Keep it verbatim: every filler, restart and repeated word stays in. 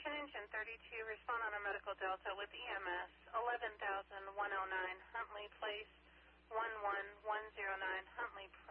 Engine thirty-two, respond on a medical delta with E M S, eleven thousand one oh nine Huntley Place, one one one zero nine Huntley